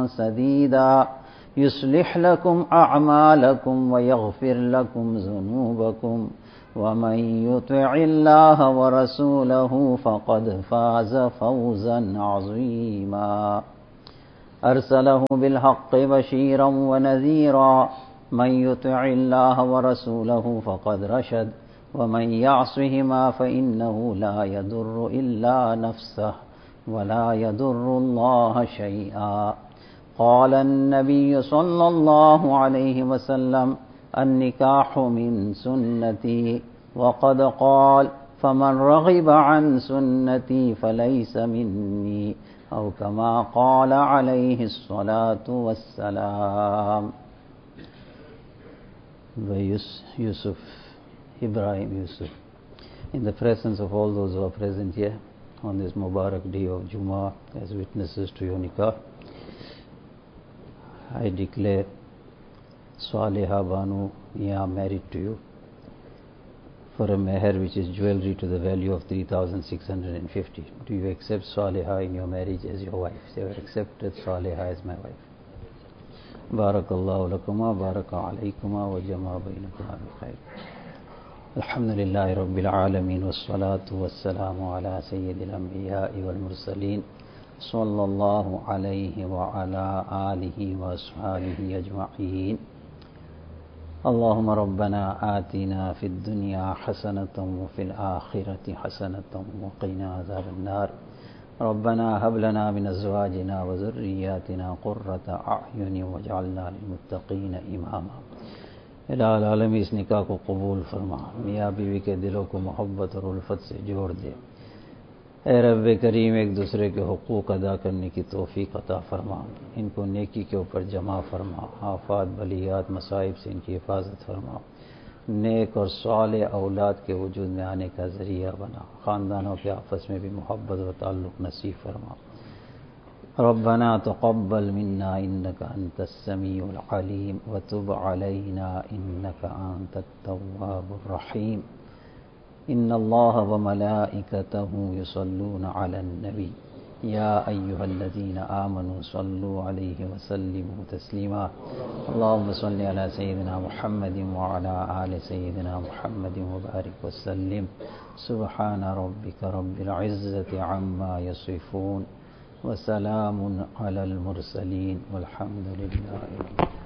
सदीदा युस्लिह लकुम अअमालकुम व यग़फिर लकुम ज़ुनूबकुम व मन युतिइल्लाह व रसूलहु फ़क़द फ़ाज़ फ़ौज़न अज़ीमा। अरसलहु बिलहक़्क़ि बशीरन व नज़ीरा मन युतिइल्लाह व रसूलहु फ़क़द रशद व मन यअसिहिमा फ़इन्नहु ला यदुर्रु इल्ला नफ़्सह व ला यदुर्रुल्लाह शैआ। क़ाल अन्नबिय्यु सल्लल्लाहु अलैहि वसल्लम अन्निकाहु मिन सुन्नती व क़द क़ाल फ़मन रग़िब अन सुन्नती फ़लैस मिन्नी औ कमा क़ाल अलैहिस्सलातु वस्सलाम। Yusuf, Ibrahim Yusuf, in the presence of all those who are present here on this Mubarak day of Jummah as witnesses to your nikah, I declare Saliha Banu Mia married to you for a meher which is jewelry to the value of 3,650. Do you accept Saliha in your marriage as your wife? Say, I accepted Saliha as my wife. Barakallahu lakuma, baraka alaykuma wa jama bainakuma bi khair. Alhamdulillahi rabbil alameen wassalatu wassalamu ala sayyidil anbiya'i wal mursaleen sallallahu alayhi wa ala alihi wa ashabihi ajma'in. اللهم ربنا آتنا في الدنيا حسنة وفي الآخرة حسنة وقنا عذاب النار. ربنا هب لنا من أزواجنا وذرياتنا قرة أعين واجعلنا للمتقين إماما. इलाही आलमी इस निकाह को कबूल फरमा, मियाँ बीवी के दिलों को मोहब्बत और उल्फत से जोड़ दे। ए रब्बे करीम, एक दूसरे के हुकूक अदा करने की तौफीक अता फरमा, इनको नेकी के ऊपर जमा फरमा, आफात बलियात मसाइब से इनकी हिफाजत फरमा, नेक और साले औलाद के वजूद में आने का ज़रिया बना, ख़ानदानों के आपस में भी मोहब्बत व ताल्लुक़ नसीब फरमा। रब्बना तक़ब्बल मिन्ना इन्नका अंतस समीउल अलीम व तुब अलैना इन्नका अंतत तव्वाबुर रहीम। इन्नल्लाह व मलाइकतहु युसल्लूना अलन नबी या अय्युहल्लज़ीना आमनू सल्लू अलैहि व सल्लिमू तस्लीमा। अल्लाहुम्मा सल्लि अला सय्यिदिना मुहम्मदिन व अला आलि सय्यिदिना मुहम्मदिन व बारिक व सल्लिम। सुब्हाना रब्बिका रब्बिल इज़्ज़ति अम्मा यसिफून व सलामुन अलल मुरसलीन वल्हम्दुलिल्लाहि।